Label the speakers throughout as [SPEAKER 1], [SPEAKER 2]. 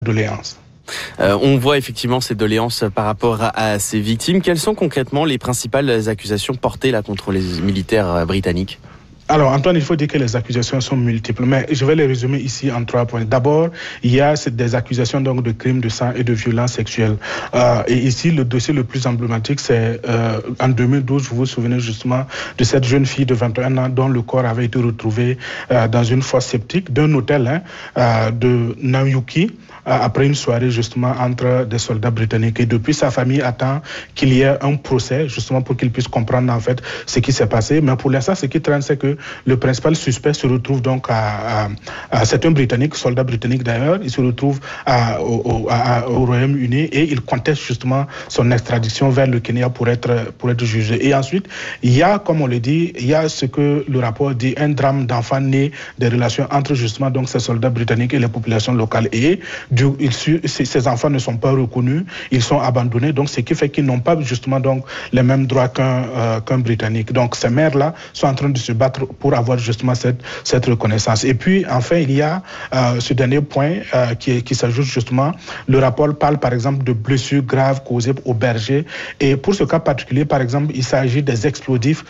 [SPEAKER 1] doléances.
[SPEAKER 2] On voit effectivement ces doléances par rapport à ces victimes. Quelles sont concrètement les principales accusations portées là contre les militaires britanniques ?
[SPEAKER 1] Alors Antoine, il faut dire que les accusations sont multiples, mais je vais les résumer ici en 3 points. D'abord, il y a des accusations donc de crimes de sang et de violences sexuelles. Et ici, le dossier le plus emblématique, c'est en 2012, vous vous souvenez justement de cette jeune fille de 21 ans dont le corps avait été retrouvé dans une fosse septique d'un hôtel de Nanyuki, après une soirée justement entre des soldats britanniques. Et depuis, sa famille attend qu'il y ait un procès justement pour qu'ils puissent comprendre en fait ce qui s'est passé. Mais pour l'instant, ce qui traîne, c'est que le principal suspect se retrouve donc c'est un Britannique, soldat britannique d'ailleurs, il se retrouve au Royaume-Uni et il conteste justement son extradition vers le Kenya pour être jugé. Et ensuite, il y a, comme on le dit, il y a ce que le rapport dit, un drame d'enfants nés des relations entre justement donc ces soldats britanniques et les populations locales. Et ces enfants ne sont pas reconnus, ils sont abandonnés, donc ce qui fait qu'ils n'ont pas justement donc les mêmes droits qu'un Britannique. Donc ces mères-là sont en train de se battre pour avoir justement cette reconnaissance. Et puis enfin, il y a ce dernier point qui s'ajoute justement. Le rapport parle par exemple de blessures graves causées aux bergers. Et pour ce cas particulier, par exemple, il s'agit des explosifs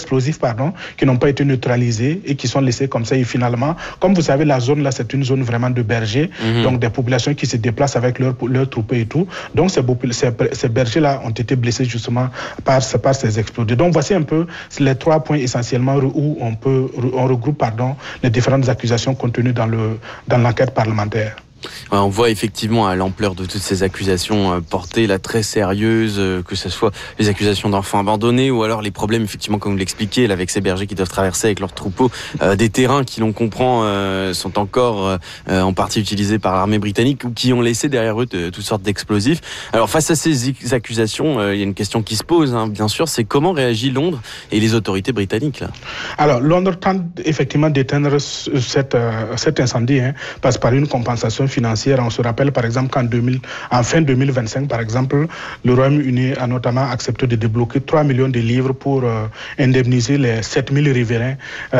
[SPEAKER 1] qui n'ont pas été neutralisés et qui sont laissés comme ça. Et finalement, comme vous savez, la zone là, c'est une zone vraiment de bergers, donc des populations qui se déplacent avec leurs troupes et tout. Donc ces bergers là ont été blessés justement par ces explosifs. Donc voici un peu les 3 points essentiellement où on regroupe les différentes accusations contenues dans l'enquête parlementaire.
[SPEAKER 2] On voit effectivement à l'ampleur de toutes ces accusations portées là très sérieuses, que ce soit les accusations d'enfants abandonnés ou alors les problèmes effectivement comme vous l'expliquez là, avec ces bergers qui doivent traverser avec leurs troupeaux des terrains qui l'on comprend sont encore en partie utilisés par l'armée britannique ou qui ont laissé derrière eux toutes sortes d'explosifs. Alors face à ces accusations, il y a une question qui se pose bien sûr, c'est comment réagit Londres et les autorités britanniques là ?
[SPEAKER 1] Alors Londres tente effectivement d'éteindre cet incendie passe par une compensation financière. On se rappelle par exemple qu'en fin 2025, par exemple, le Royaume-Uni a notamment accepté de débloquer 3 millions de livres pour indemniser les 7000 riverains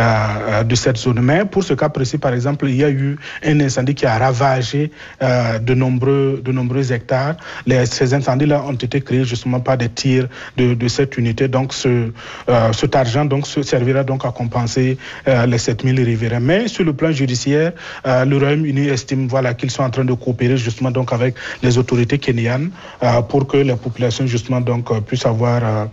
[SPEAKER 1] de cette zone. Mais pour ce cas précis, par exemple, il y a eu un incendie qui a ravagé de nombreux hectares. Ces incendies-là ont été créés justement par des tirs de cette unité. Donc cet argent servira donc à compenser les 7000 riverains. Mais sur le plan judiciaire, le Royaume-Uni estime qu'ils sont en train de coopérer justement donc avec les autorités kenyanes pour que les populations justement donc puissent avoir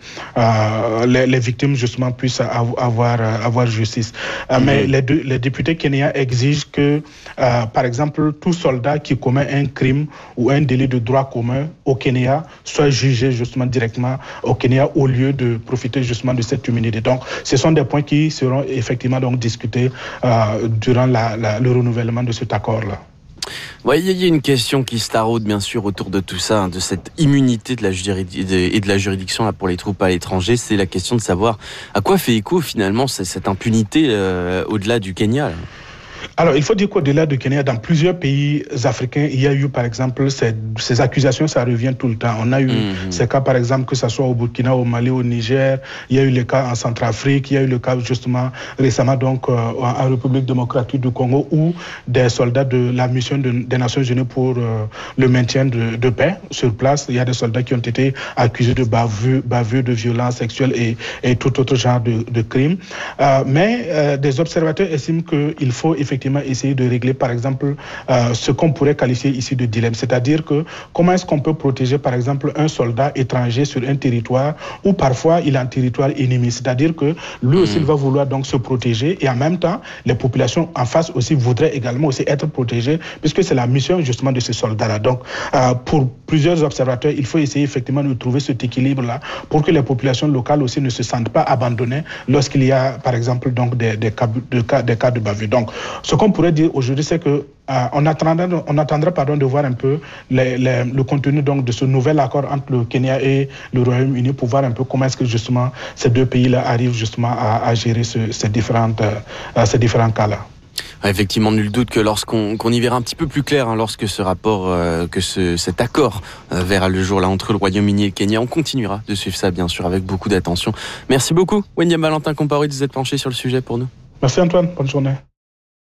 [SPEAKER 1] les victimes justement puissent avoir justice. Mais les députés kenyans exigent que par exemple tout soldat qui commet un crime ou un délit de droit commun au Kenya soit jugé justement directement au Kenya au lieu de profiter justement de cette immunité. Donc ce sont des points qui seront effectivement donc discutés durant le renouvellement de cet accord-là.
[SPEAKER 2] Ouais, il y a une question qui se taraude bien sûr autour de tout ça, de cette immunité de la juridiction là pour les troupes à l'étranger. C'est la question de savoir à quoi fait écho finalement cette impunité au-delà du Kenya là.
[SPEAKER 1] Alors, il faut dire qu'au-delà du Kenya, dans plusieurs pays africains, il y a eu, par exemple, ces accusations, ça revient tout le temps. On a eu ces cas, par exemple, que ce soit au Burkina, au Mali, au Niger, il y a eu le cas en Centrafrique, il y a eu le cas, justement, récemment, donc, en République démocratique du Congo, où des soldats de la mission des Nations Unies pour le maintien de paix sur place, il y a des soldats qui ont été accusés de bavure, de violence sexuelle et tout autre genre de crimes. Mais des observateurs estiment qu'il faut effectivement essayer de régler, par exemple, ce qu'on pourrait qualifier ici de dilemme. C'est-à-dire que comment est-ce qu'on peut protéger, par exemple, un soldat étranger sur un territoire où parfois il est en territoire ennemi. C'est-à-dire que lui aussi, il va vouloir donc se protéger et en même temps, les populations en face aussi voudraient également aussi être protégées puisque c'est la mission justement de ces soldats-là. Donc, pour plusieurs observateurs, il faut essayer effectivement de trouver cet équilibre-là pour que les populations locales aussi ne se sentent pas abandonnées lorsqu'il y a, par exemple, donc des cas de bavure. Donc, ce qu'on pourrait dire aujourd'hui, c'est que on attendra de voir un peu le contenu donc de ce nouvel accord entre le Kenya et le Royaume-Uni pour voir un peu comment est-ce que justement ces deux pays-là arrivent justement à gérer ces différents cas-là.
[SPEAKER 2] Effectivement, nul doute que lorsqu'on y verra un petit peu plus clair, lorsque ce rapport, cet accord verra le jour là entre le Royaume-Uni et le Kenya, on continuera de suivre ça bien sûr avec beaucoup d'attention. Merci beaucoup, Wenyama Valentin Compaoré, de vous être penché sur le sujet pour nous.
[SPEAKER 1] Merci Antoine, bonne journée.